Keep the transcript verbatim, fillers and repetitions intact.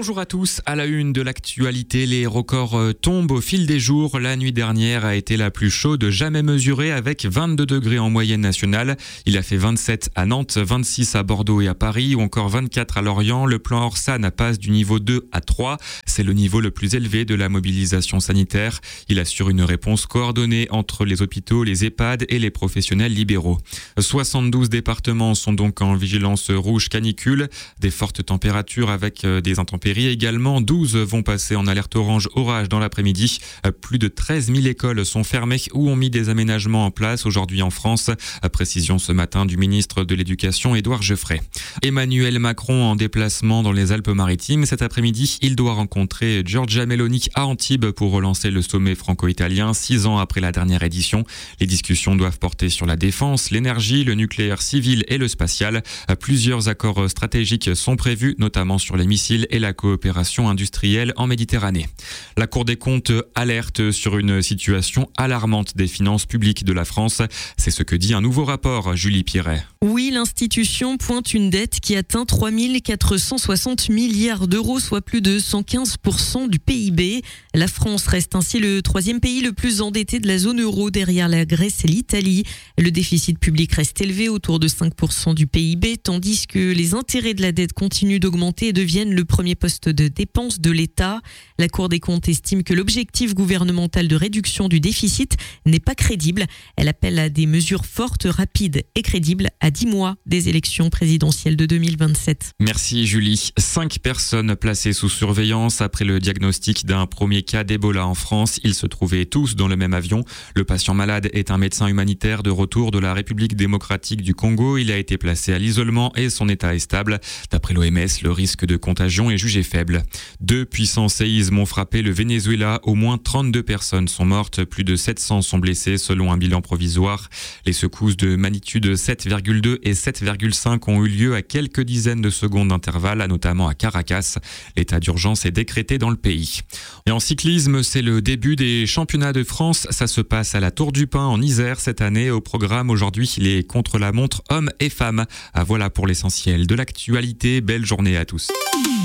Bonjour à tous, à la une de l'actualité, les records tombent au fil des jours. La nuit dernière a été la plus chaude jamais mesurée avec vingt-deux degrés en moyenne nationale. Il a fait vingt-sept à Nantes, vingt-six à Bordeaux et à Paris ou encore vingt-quatre à Lorient. Le plan Orsan passe du niveau deux à trois. C'est le niveau le plus élevé de la mobilisation sanitaire. Il assure une réponse coordonnée entre les hôpitaux, les EHPAD et les professionnels libéraux. soixante-douze départements sont donc en vigilance rouge canicule. Des fortes températures avec des intempéries également. douze vont passer en alerte orange orage dans l'après-midi. Plus de treize mille écoles sont fermées ou ont mis des aménagements en place aujourd'hui en France. Précision ce matin du ministre de l'Éducation, Édouard Geoffrey. Emmanuel Macron en déplacement dans les Alpes-Maritimes. Cet après-midi, il doit rencontrer Giorgia Meloni à Antibes pour relancer le sommet franco-italien, six ans après la dernière édition. Les discussions doivent porter sur la défense, l'énergie, le nucléaire civil et le spatial. Plusieurs accords stratégiques sont prévus, notamment sur les missiles et la coopération industrielle en Méditerranée. La Cour des comptes alerte sur une situation alarmante des finances publiques de la France. C'est ce que dit un nouveau rapport, Julie Piret. Oui, l'institution pointe une dette qui atteint trois mille quatre cent soixante milliards d'euros, soit plus de cent quinze pour cent du P I B. La France reste ainsi le troisième pays le plus endetté de la zone euro derrière la Grèce et l'Italie. Le déficit public reste élevé, autour de cinq pour cent du P I B, tandis que les intérêts de la dette continuent d'augmenter et deviennent le premier poste de dépense de l'État. La Cour des comptes estime que l'objectif gouvernemental de réduction du déficit n'est pas crédible. Elle appelle à des mesures fortes, rapides et crédibles à dix mois des élections présidentielles de deux mille vingt-sept. Merci Julie. Cinq personnes placées sous surveillance après le diagnostic d'un premier cas d'Ebola en France. Ils se trouvaient tous dans le même avion. Le patient malade est un médecin humanitaire de retour de la République démocratique du Congo. Il a été placé à l'isolement et son état est stable. D'après l'O M S, le risque de contagion est jugé faible. Deux puissants séismes ont frappé le Venezuela. Au moins trente-deux personnes sont mortes. Plus de sept cents sont blessées selon un bilan provisoire. Les secousses de magnitude sept virgule deux et sept virgule cinq ont eu lieu à quelques dizaines de secondes d'intervalle, notamment à Caracas. L'état d'urgence est décrété dans le pays. Et en cyclisme, c'est le début des championnats de France. Ça se passe à la Tour du Pin en Isère cette année. Au programme aujourd'hui, les contre-la-montre hommes et femmes. Ah, voilà pour l'essentiel de l'actualité. Belle journée à tous.